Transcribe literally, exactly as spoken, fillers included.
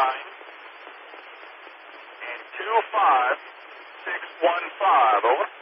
nine and two five six one five. Over.